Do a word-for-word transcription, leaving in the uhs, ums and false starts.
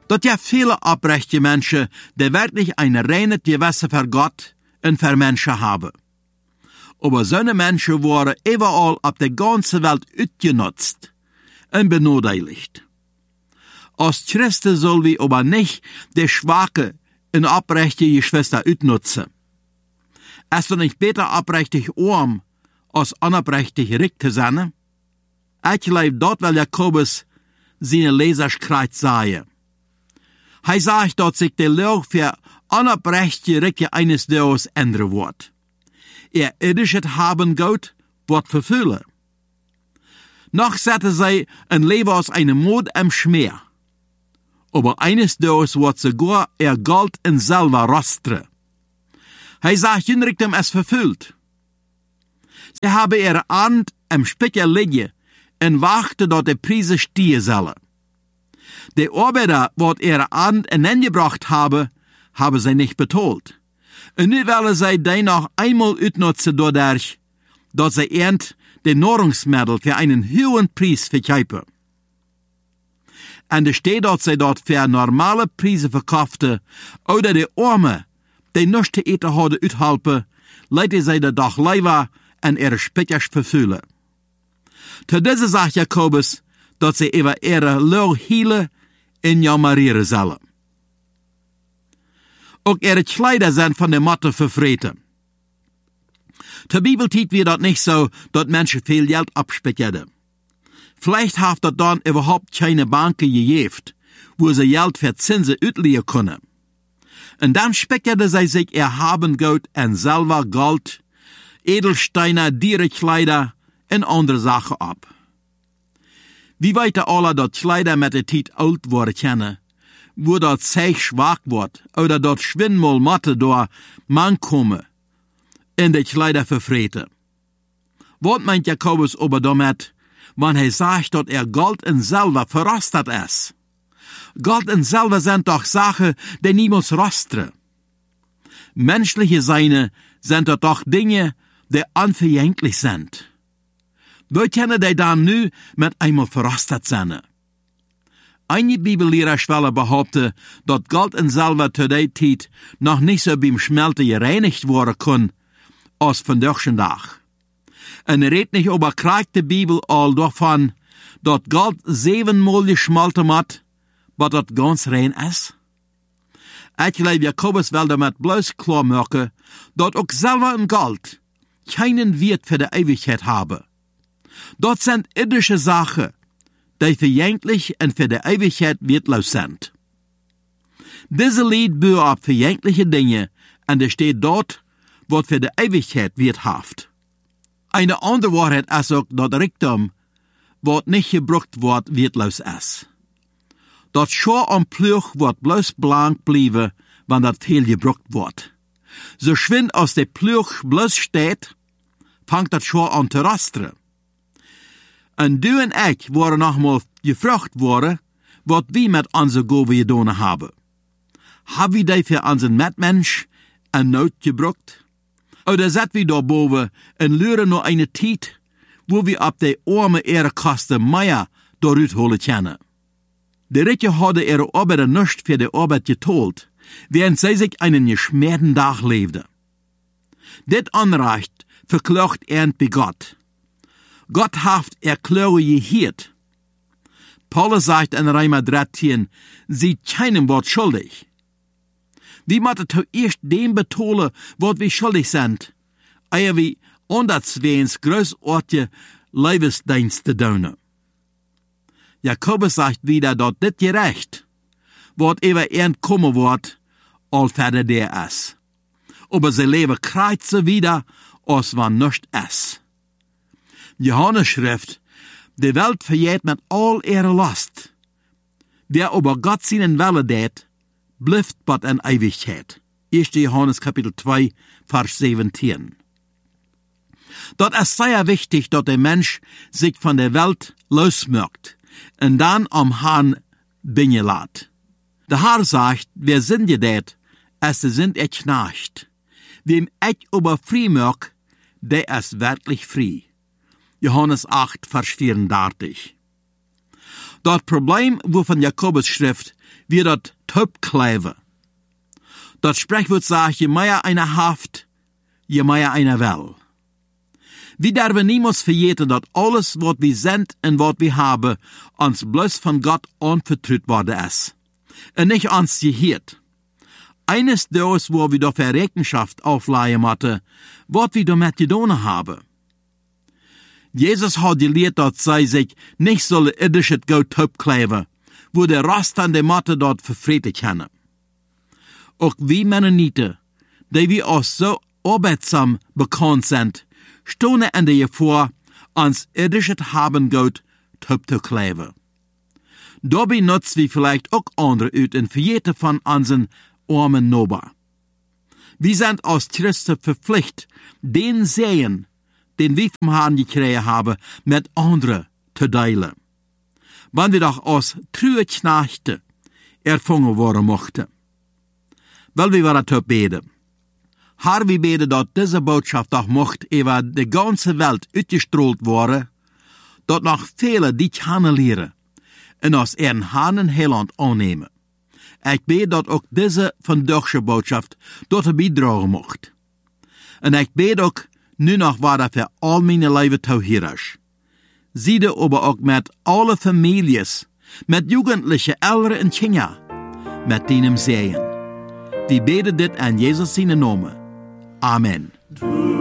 Dat ja viele oprechte Menschen, die wirklich ein reines Gewissen für Gott und für Menschen haben. Aber solche Menschen worden überall auf der ganzen Welt uitgenutzt und benötigt. Als Christen soll wir aber nicht die schwache und oprechte Geschwister uitnutzen. Es ist doch nicht besser oprechtig arm, als unoprechtig reich zu sein? Ich glaube, dort will Jakobus seine Leserskreis sagen. Er sagt, dass sich der Leuch für unoprechtige Ricke eines Tages ändern wird. Ihr irdisches Haben Gott wird verfüllen. Noch setzen sie ein Leben aus einem Mord am Schmier. Aber eines Tages wird sogar ihr Gold in selber rostern. Er sagt, jünrigtem es verfüllt. Sie haben ihre Hand am Speicher liegen und warten, dass die Preise stehen sollen. Die Arbeiter, die ihre Hand hineingebracht haben, haben sie nicht betont. Und nu wollen sie die noch einmal utnutzen dadurch, dass sie ernt die Nahrungsmittel für einen hohen Preis verkaufen. Und es steht, dass sie dort für normale Preise verkauften, oder die Armen, die nichts zu eten hadden uithelpen, leiden sie de dag lieber an ihre Speicher verfüllen. Zu dieser sagt Jakobus, dass sie über ihre Lau hielen und jammerieren sollen. Auch ihre Kleider sind von der Motte verfreten. Zur Bibeltiet wird das nicht so, dass Menschen viel Geld abspeicherten. Vielleicht hat das dann überhaupt keine Banken gegeben, wo sie Geld für Zinsen uitleihen können. Und dann speicherte sie sich ihr Habengut an Silber, Gold, Edelsteine, Dierenkleider und andere Sachen ab. Wie weiter alle dat Kleider mit der Zeit alt worden kennen, wo dat Zeug schwach wird, oder dat Schwindmol Matte da man komme, in die Kleider verfreten. Was meint Jakobus aber damit, wenn er sagt, dass er Gold und Silber verrostet ist? Gold und Silber sind doch Sachen, die niemals rosten. Menschliche Seine sind doch Dinge, die unverjänglich sind. Wo können die dann nu mit einmal verrostet sein? Einige Bibellehrer schwellen behaupten, dass Gold und Silber zu der Zeit noch nicht so beim Schmelten gereinigt worden können, als von deutschen Tag. Und er redet nicht über kriegt die Bibel all davon, dass Gold siebenmal geschmolten hat, was das ganz rein ist? Ich glaube, Jakobus will damit bloß klar machen, dass auch Silber und Gold keinen Wert für die Ewigkeit haben. Das sind irdische Sachen, die verjänglich und für die Ewigkeit wertlos sind. Diese Lied baut auf verjängliche Dinge, und es steht dort, was für die Ewigkeit werthaft. Eine andere Wahrheit ist auch, dass Reichtum, was nicht gebraucht wird, wertlos ist. Dat Schor und Plug wird bloß blank bleiben, wenn dat viel gebraucht wird. So schwind aus der Plug bloß steht, fangt dat Schor an zu rostern. Und du und ich worden nochmal gefragt worden, wat wir mit unser Gove getan haben. Haben wir die für unseren Mitmensch ein Not gebraucht? Oder sind wir da boven und luren noch eine Zeit, wo wir ab der arme Ehrenkaste mehr dort holen können? Die Ritje hadden ihre Arbeiter nicht für die Arbeit geteilt, während sie sich einen geschmähten Tag lebten. Dit Anrecht verklagt er bei Gott. Gott haft Erklärung gehiert. Paulus sagt in Römer dreizehn, sie keinem Wort schuldig. Wie müssen zuerst dem betonen, was wir schuldig sind, ehe wir anderswegens großartige Lebensdienste tun. Jakobus sagt wieder, dass dit gerecht, wat über ernt kommen wird, all fertig der ist. Aber sie leben kreuze wieder, als wann nicht ist. Johannes schrift, die Welt verjährt mit all ihrer Last. Wer aber Gott seinen Wille tät, bleibt bot in Ewigkeit. erster Johannes Kapitel zwei, Vers siebzehn. Dort ist sehr wichtig, dass der Mensch sich von der Welt losmerkt und dann am Herrn binnen lässt. Der Herr sagt, wer sind je det, es sind ich knascht. Wem ich aber frei merk, der ist wirklich frei. Johannes acht, Vers vierunddreißig. Dat Problem, wovon Jakobus schrift, wird dat Taubkleven. Dat Sprichwort sagt, je mehr einer haft, je mehr einer will. Wir dürfen niemals vergeten, dat alles, wat wir sind und wat wir haben, uns bloß von Gott anvertraut worden ist. Und nicht uns gehört. Eines Tages, wo wir dafür Rechenschaft aufleihen müssen, was wir damit getan haben. Jesus hat gelehrt, dass sie sich nicht sollen irdisches Gold aufkleben, wo der Rest an der Matte dort verfrieden können. Auch wir Mennoniten, die wir auch so arbeitsam bekannt sind, stehen in der Gefahr, ans irdisches Habengold aufzukleben. Dabei nutzen wir vielleicht auch andere uit und verjeten von unseren armen Nober. Wir sind als Christen verpflichtet, den Segen, den wir vom Herrn gekriegt haben, mit anderen zu teilen. Wenn wir doch als treue Knechte erfangen worden mochten. Weil wir dazu beten. Herr, wir beten, dass diese Botschaft doch mocht über die ganze Welt uitgestrahlt worden, dass noch viele die kennenlernen und aus ihren Herrn Heiland annehmen. Ich bete, dass auch diese vandaagse Botschaft dort beitragen mocht. Und ich bete auch, nu noch war dat für all meine Leben tauhirisch. Siede aber auch mit alle Families, mit Jugendlichen, Älteren und Kinder, mit denen Sehen. Wir beten dit an Jesus seine Namen. Amen.